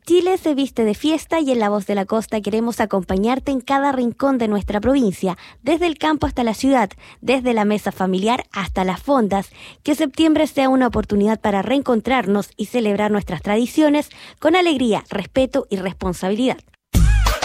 Chile se viste de fiesta y en La Voz de la Costa queremos acompañarte en cada rincón de nuestra provincia, desde el campo hasta la ciudad, desde la mesa familiar hasta las fondas. Que septiembre sea una oportunidad para reencontrarnos y celebrar nuestras tradiciones con alegría, respeto y responsabilidad.